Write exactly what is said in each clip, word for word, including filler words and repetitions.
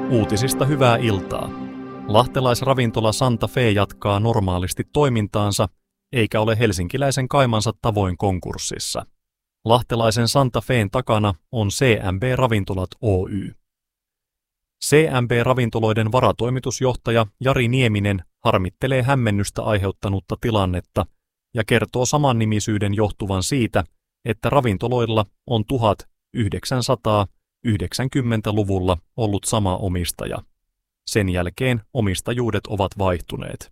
Uutisista hyvää iltaa. Lahtelaisravintola Santa Fe jatkaa normaalisti toimintaansa, eikä ole helsinkiläisen kaimansa tavoin konkurssissa. Lahtelaisen Santa Fen takana on C M B-ravintolat Oy. C M B-ravintoloiden varatoimitusjohtaja Jari Nieminen harmittelee hämmennystä aiheuttanutta tilannetta ja kertoo samannimisyyden johtuvan siitä, että ravintoloilla on tuhatyhdeksänsataayhdeksänkymmentäluvulla ollut sama omistaja. Sen jälkeen omistajuudet ovat vaihtuneet.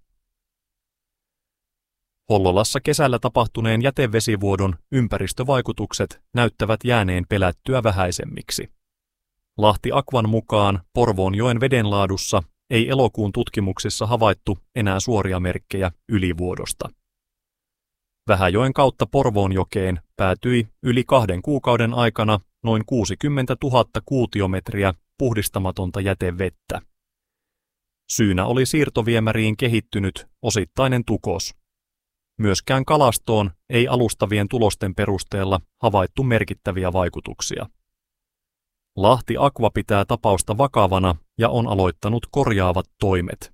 Hollolassa kesällä tapahtuneen jätevesivuodon ympäristövaikutukset näyttävät jääneen pelättyä vähäisemmiksi. Lahti Aquan mukaan Porvoonjoen vedenlaadussa ei elokuun tutkimuksissa havaittu enää suoria merkkejä ylivuodosta. Vähäjoen kautta Porvoonjokeen päätyi yli kahden kuukauden aikana noin kuusikymmentätuhatta kuutiometriä puhdistamatonta jätevettä. Syynä oli siirtoviemäriin kehittynyt osittainen tukos. Myöskään kalastoon ei alustavien tulosten perusteella havaittu merkittäviä vaikutuksia. Lahti Aqua pitää tapausta vakavana ja on aloittanut korjaavat toimet.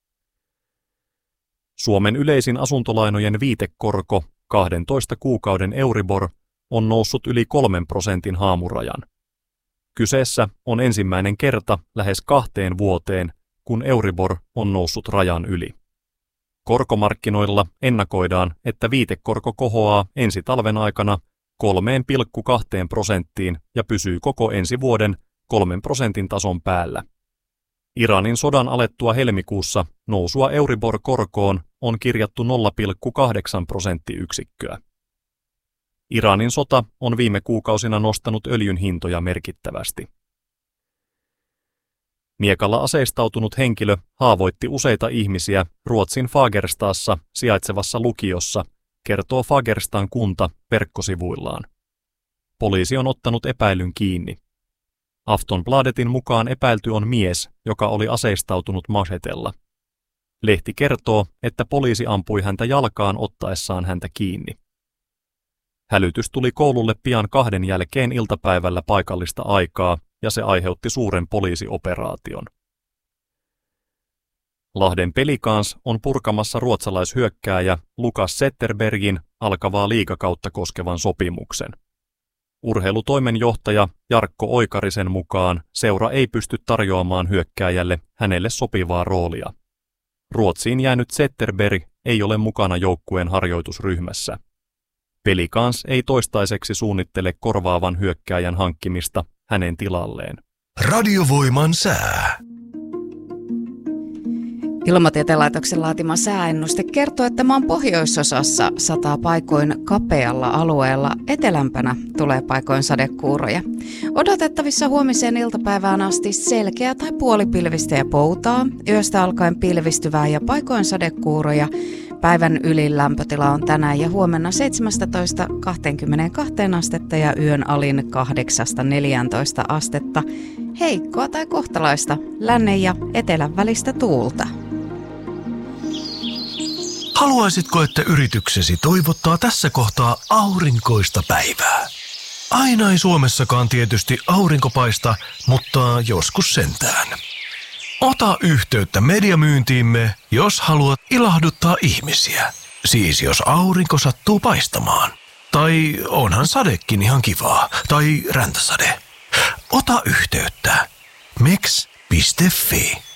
Suomen yleisin asuntolainojen viitekorko, kahdentoista kuukauden Euribor, on noussut yli kolmen prosentin haamurajan. Kyseessä on ensimmäinen kerta lähes kahteen vuoteen, kun Euribor on noussut rajan yli. Korkomarkkinoilla ennakoidaan, että viitekorko kohoaa ensi talven aikana kolme pilkku kaksi prosenttiin ja pysyy koko ensi vuoden kolmen prosentin tason päällä. Iranin sodan alettua helmikuussa nousua Euribor-korkoon on kirjattu nolla pilkku kahdeksan prosenttiyksikköä. Iranin sota on viime kuukausina nostanut öljyn hintoja merkittävästi. Miekalla aseistautunut henkilö haavoitti useita ihmisiä Ruotsin Fagerstassa sijaitsevassa lukiossa, kertoo Fagerstan kunta verkkosivuillaan. Poliisi on ottanut epäilyn kiinni. Aftonbladetin mukaan epäilty on mies, joka oli aseistautunut machetella. Lehti kertoo, että poliisi ampui häntä jalkaan ottaessaan häntä kiinni. Hälytys tuli koululle pian kahden jälkeen iltapäivällä paikallista aikaa, ja se aiheutti suuren poliisioperaation. Lahden Pelicans on purkamassa ruotsalaishyökkääjä Lukas Zetterbergin alkavaa liigakautta koskevan sopimuksen. Urheilutoimenjohtaja Jarkko Oikarisen mukaan seura ei pysty tarjoamaan hyökkääjälle hänelle sopivaa roolia. Ruotsiin jäänyt Zetterberg ei ole mukana joukkueen harjoitusryhmässä. Pelicans ei toistaiseksi suunnittele korvaavan hyökkääjän hankkimista hänen tilalleen. Radiovoiman sää. Ilmatieteen laitoksen laatima sääennuste kertoo, että maan pohjoisosassa sataa paikoin kapealla alueella, etelämpänä tulee paikoin sadekuuroja. Odotettavissa huomiseen iltapäivään asti selkeä tai puolipilvistä ja poutaa, yöstä alkaen pilvistyvää ja paikoin sadekuuroja. Päivän ylin lämpötila on tänään ja huomenna seitsemästätoista kahteenkymmeneenkahteen astetta ja yön alin kahdeksasta neljääntoista astetta. Heikkoa tai kohtalaista lännen ja etelän välistä tuulta. Haluaisitko, että yrityksesi toivottaa tässä kohtaa aurinkoista päivää? Aina ei Suomessakaan tietysti aurinko paista, mutta joskus sentään. Ota yhteyttä mediamyyntiimme, jos haluat ilahduttaa ihmisiä. Siis jos aurinko sattuu paistamaan. Tai onhan sadekin ihan kivaa. Tai räntäsade. Ota yhteyttä. meks piste fi